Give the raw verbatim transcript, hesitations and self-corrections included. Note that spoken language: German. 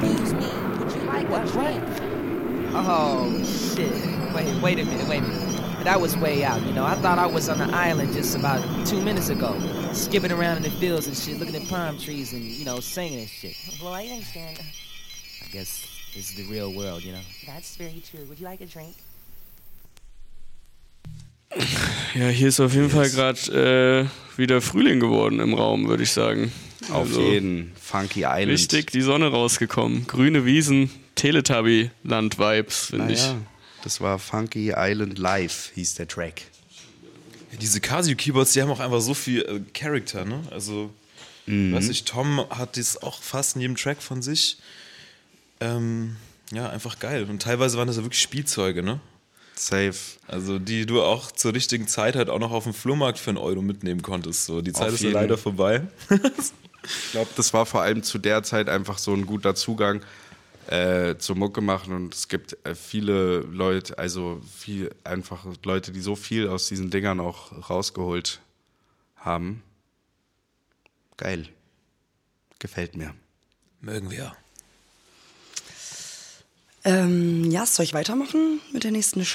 Excuse me, would you like a drink? Oh, shit. Wait, wait a minute, wait a minute. That was way out, you know. I thought I was on the island just about two minutes ago. Skipping around in the fields and shit, looking at palm trees and, you know, singing and shit. Well, I understand. I guess this is the real world, you know. That's very true. Would you like a drink? Ja, hier ist auf jeden yes. Fall gerade äh, wieder Frühling geworden im Raum, würde ich sagen. Auf also, jeden. Funky Island. Richtig, die Sonne rausgekommen. Grüne Wiesen, Teletubby-Land-Vibes, finde Na ich. Ja. Das war Funky Island Live, hieß der Track. Ja, diese Casio-Keyboards, die haben auch einfach so viel äh, Charakter, ne? Also, mhm. weiß ich, Tom hat das auch fast in jedem Track von sich. Ähm, ja, einfach geil. Und teilweise waren das ja wirklich Spielzeuge, ne? Safe. Also, die du auch zur richtigen Zeit halt auch noch auf dem Flohmarkt für einen Euro mitnehmen konntest. So, die Zeit auf ist ja leider vorbei. Ich glaube, das war vor allem zu der Zeit einfach so ein guter Zugang Äh, zur Mucke machen und es gibt äh, viele Leute, also viel einfach Leute, die so viel aus diesen Dingern auch rausgeholt haben. Geil. Gefällt mir. Mögen wir. Ähm, ja, soll ich weitermachen mit der nächsten